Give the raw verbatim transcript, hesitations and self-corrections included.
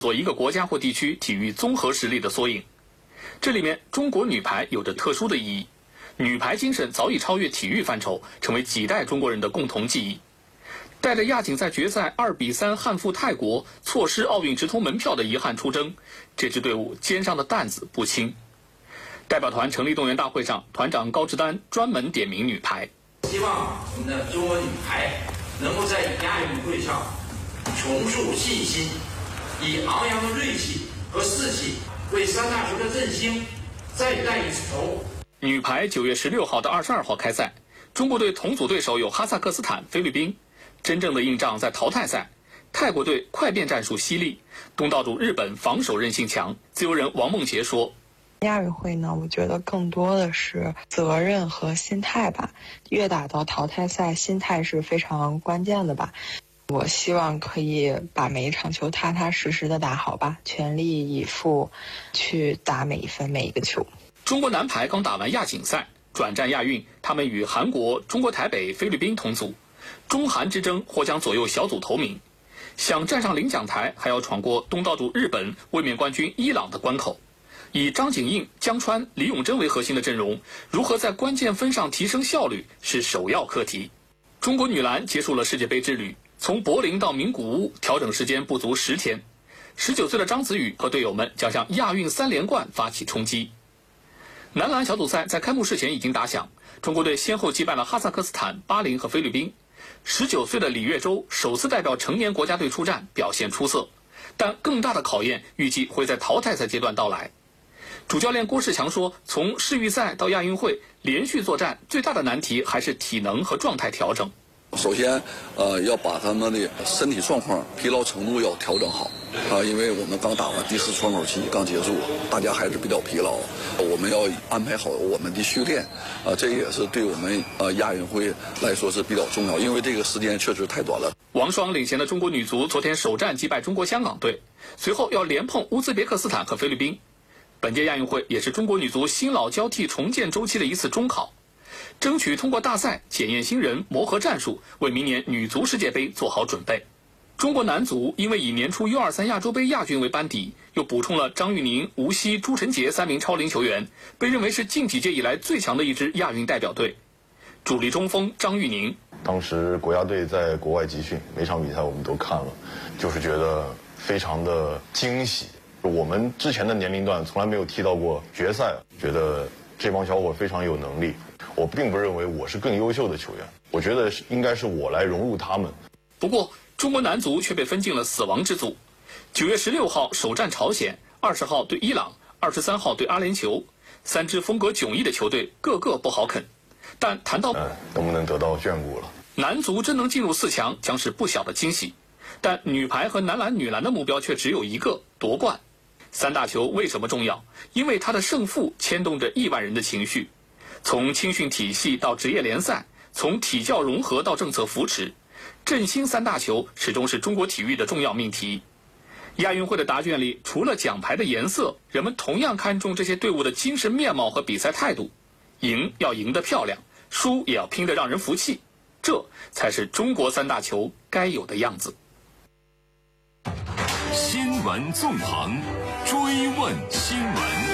做一个国家或地区体育综合实力的缩影。这里面，中国女排有着特殊的意义。女排精神早已超越体育范畴，成为几代中国人的共同记忆。带着亚锦赛决赛二比三憾负泰国，错失奥运直通门票的遗憾出征，这支队伍肩上的担子不轻。代表团成立动员大会上，团长高志丹专门点名女排， 希望我们的中国女排能够在亚运会上重塑信心，以昂扬的锐气和士气为三大球的振兴再带一次头。 女排九月十六号到二十二号开赛，中国队同组对手有哈萨克斯坦、菲律宾。真正的硬仗在淘汰赛，泰国队快变战术犀利，东道主日本防守韧性强。自由人王梦洁说：“ 亚运会呢，我觉得更多的是责任和心态吧。越打到淘汰赛，心态是非常关键的吧。我希望可以把每一场球踏踏实实的打好吧，全力以赴去打每一分每一个球。” 中国男排刚打完亚锦赛，转战亚运，他们与韩国、中国台北、菲律宾同组，中韩之争或将左右小组头名。想站上领奖台，还要闯过东道主日本、卫冕冠军伊朗的关口。以张景映、江川、李永珍为核心的阵容，如何在关键分上提升效率是首要课题。中国女篮结束了世界杯之旅，从柏林到名古屋，调整时间不足十天。十九岁的张子宇和队友们将向亚运三连冠发起冲击。男篮小组赛在开幕式前已经打响，中国队先后击败了哈萨克斯坦、巴林和菲律宾。十九岁的李月洲首次代表成年国家队出战，表现出色，但更大的考验预计会在淘汰赛阶段到来。主教练郭士强说，从世预赛到亚运会连续作战，最大的难题还是体能和状态调整。 首先，呃，要把他们的身体状况、疲劳程度要调整好，啊，因为我们刚打完第四窗口期刚结束，大家还是比较疲劳，我们要安排好我们的训练，啊，这也是对我们呃亚运会来说是比较重要，因为这个时间确实太短了。 王霜领衔的中国女足昨天首战击败中国香港队，随后要连碰乌兹别克斯坦和菲律宾。本届亚运会也是中国女足新老交替重建周期的一次中考。争取通过大赛检验新人、磨合战术，为明年女足世界杯做好准备。中国男足因为以年初 U 二三 亚洲杯亚军为班底，又补充了张玉宁、吴曦、朱晨杰三名超龄球员，被认为是近几届以来最强的一支亚运代表队。主力中锋张玉宁， 当时国家队在国外集训，每场比赛我们都看了，就是觉得非常的惊喜。我们之前的年龄段从来没有踢到过决赛，觉得这帮小伙非常有能力。我并不认为我是更优秀的球员，我觉得应该是我来融入他们。 不过，中国男足却被分进了死亡之组。九月十六号首战朝鲜，二十号对伊朗，二十三号对阿联酋，三支风格迥异的球队，个个不好啃。但谈到、 嗯、能不能得到眷顾了， 男足真能进入四强，将是不小的惊喜。但女排和男篮、女篮的目标却只有一个：夺冠。三大球为什么重要？因为它的胜负牵动着亿万人的情绪。从青训体系到职业联赛，从体教融合到政策扶持，振兴三大球始终是中国体育的重要命题。亚运会的答卷里，除了奖牌的颜色，人们同样看重这些队伍的精神面貌和比赛态度。赢要赢得漂亮，输也要拼得让人服气，这才是中国三大球该有的样子。 新闻纵横，追问新闻。